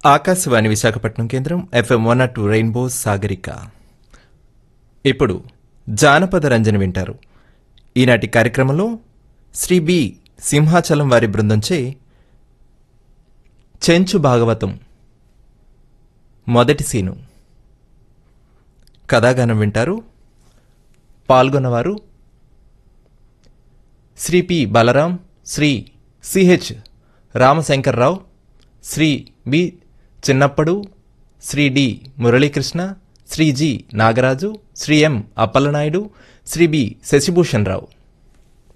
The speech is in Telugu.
ఆకాశవాణి విశాఖపట్నం కేంద్రం FM 102 రెయిన్బో సాగరిక. ఇప్పుడు జానపద రంజని వింటారు. ఈనాటి కార్యక్రమంలో శ్రీ బి సింహాచలం వారి బృందంచే చెంచు భాగవతం మొదటి సీను కథాగానం వింటారు. పాల్గొన్నవారు Shri P Balaram, Shri CH రామశంకర్రావు, Shri B చిన్నప్పడు, శ్రీ డి మురళీకృష్ణ, శ్రీ జి నాగరాజు, శ్రీ ఎం అప్పలనాయుడు, శ్రీ బి శశిభూషణ్ రావు.